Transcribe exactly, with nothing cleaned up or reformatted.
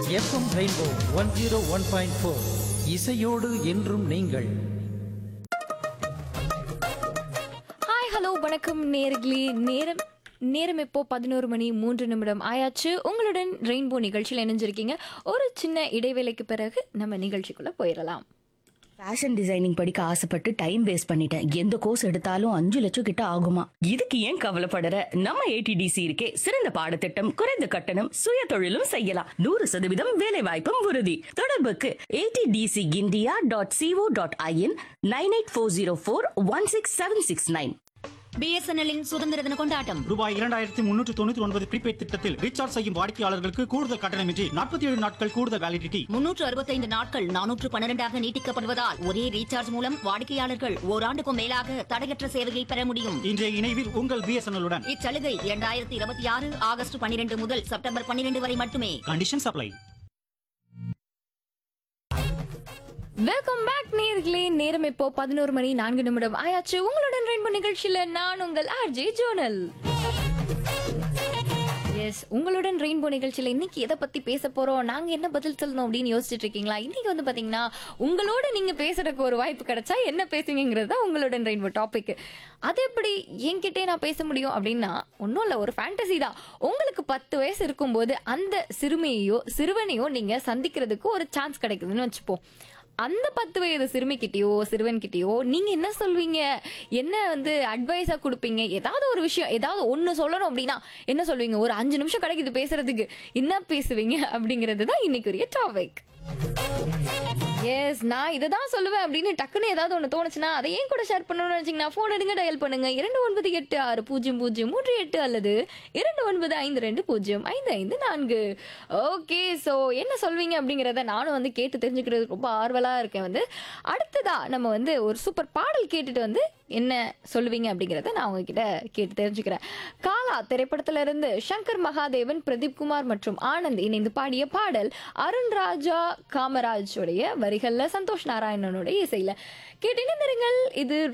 FM rainbow one zero one point four இசையோடு என்றும் நீங்கள். ஹாய் ஹலோ வணக்கம் நேர்களே. நேரம் நேரம் இப்போ பதினோரு மணி மூன்று நிமிடம் ஆயாச்சு. உங்களுடன் ரெயின்போ நிகழ்ச்சியில் இணைஞ்சிருக்கீங்க. ஒரு சின்ன இடைவேளைக்கு பிறகு நம்ம நிகழ்ச்சிக்குள்ள போயிடலாம். ஃபேஷன் டிசைனிங் படிக்க ஆசைப்பட்டு டைம் வேஸ்ட் பண்ணிட்டேன். எந்த கோர்ஸ் எடுத்தாலும் அஞ்சு லட்சம் கிட்ட ஆகுமா? இதுக்கு ஏன் கவலைப்படுற? நம்ம ஏடிடிசி இருக்கே, சிறந்த பாடத்திட்டம், குறைந்த கட்டணம், சுய தொழிலும் செய்யலாம், நூறு சதவீதம் வேலை வாய்ப்பும் உறுதி. தொடர்புக்கு ATTC India dot CO dot IN nine eight four zero four one six seven six nine. பிஎஸ்என்எல்லின் சுதந்திர தின கொண்டாட்டம் ரூபாய் இரண்டாயிரத்தி முன்னூற்று தொண்ணூற்றி ஒன்பது ப்ரீபெய்ட் திட்டத்தில் ரீசார்ஜ் செய்யும் வாடிக்கையாளர்களுக்கு கூடுதல் கட்டணமின்றி நாற்பத்தி ஏழு நாட்கள் கூடுதல் வேலிடிட்டி. முன்னூற்று அறுபத்தைந்து நாட்கள் நானூற்று பன்னிரண்டாக நீட்டிக்கப்படுவதால் ஒரே ரீசார்ஜ் மூலம் வாடிக்கையாளர்கள் ஓராண்டுக்கும் மேலாக தடையற்ற சேவையை பெற முடியும். இன்றைய இணைவில் உங்கள் பிஎஸ்என்எல்லுடன். இச்சலுகை இரண்டாயிரத்தி இருபத்தி ஆறு ஆகஸ்ட் பன்னிரண்டு முதல் செப்டம்பர் பன்னிரண்டு வரை மட்டுமே. Condition supply. வெல்கம் பேக் நேர்களே. நேரம் இப்போ பதினோரு மணி நான்கு நிமிடம் ஆயாச்சு. உங்களுடன் ரெயின்போ நிகழ்ச்சியில நான் உங்கள் ஆர்ஜே ஜோனல். எஸ், உங்களுடன் ரெயின்போ நிகழ்ச்சியில இன்னைக்கு எதை பத்தி பேச போறோம், நாங்க என்ன பதில் சொல்லணும் அப்படின்னு யோசிச்சுட்டு இருக்கீங்களா? இன்னைக்கு வந்து பாத்தீங்கன்னா உங்களோட நீங்க பேசுறதுக்கு ஒரு வாய்ப்பு கிடைச்சா என்ன பேசுவீங்கிறது தான் உங்களுடன் ரெயின்போ டாபிக். அது எப்படி என்கிட்டே நான் பேச முடியும் அப்படின்னா, ஒன்றும் இல்லை, ஒரு ஃபேண்டசி தான். உங்களுக்கு பத்து வயசு இருக்கும்போது அந்த சிறுமியையோ சிறுவனையோ நீங்க சந்திக்கிறதுக்கு ஒரு சான்ஸ் கிடைக்குதுன்னு வச்சுப்போம். அந்த பத்து வயது சிறுமிக்கிட்டயோ சிறுவன்கிட்டயோ நீங்க என்ன சொல்வீங்க? என்ன வந்து அட்வைஸா கொடுப்பீங்க? ஏதாவது ஒரு விஷயம், ஏதாவது ஒண்ணு சொல்லணும் அப்படின்னா என்ன சொல்வீங்க? ஒரு அஞ்சு நிமிஷம் கிடைக்குது பேசுறதுக்கு, என்ன பேசுவீங்க அப்படிங்கிறது தான் இன்னைக்குரிய டாபிக். எஸ், நான் இதை தான் சொல்லுவேன் அப்படின்னு டக்குன்னு ஏதாவது ஒன்று தோணுச்சுன்னா அதை ஏன் கூட ஷேர் பண்ணணும்னு நினைச்சீங்கன்னா ஃபோன் எடுங்க, டயல் பண்ணுங்க இரண்டு ஒன்பது எட்டு ஆறு பூஜ்ஜியம் பூஜ்ஜியம் மூன்று எட்டு அல்லது இரண்டு ஒன்பது ஐந்து ரெண்டு பூஜ்ஜியம் ஐந்து ஐந்து நான்கு. ஓகே, ஸோ என்ன சொல்வீங்க அப்படிங்கிறத நானும் வந்து கேட்டு தெரிஞ்சுக்கிறது ரொம்ப ஆர்வலாக இருக்கேன். வந்து அடுத்ததா நம்ம வந்து ஒரு சூப்பர் பாடல் கேட்டுட்டு வந்து என்ன சொல்லுவீங்க அப்படிங்கிறத நான் உங்ககிட்ட கேட்டு தெரிஞ்சுக்கிறேன். காலா திரைப்படத்துல இருந்து சங்கர் மகாதேவன், பிரதீப் குமார் மற்றும் ஆனந்த் இணைந்து பாடிய பாடல் அருண் ராஜா காமராஜ் உடைய வரிகள்ல சந்தோஷ் நாராயணனுடைய இசையில கேட்டு. இது